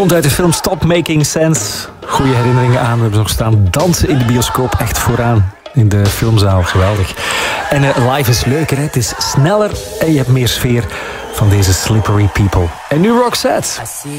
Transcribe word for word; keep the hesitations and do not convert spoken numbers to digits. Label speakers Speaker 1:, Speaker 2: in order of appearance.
Speaker 1: Komt uit de film Stop Making Sense. Goeie herinneringen aan. We hebben nog staan dansen in de bioscoop. Echt vooraan in de filmzaal. Geweldig. En uh, live is leuker, hè? Het is sneller en je hebt meer sfeer van deze Slippery People. En nu Roxette.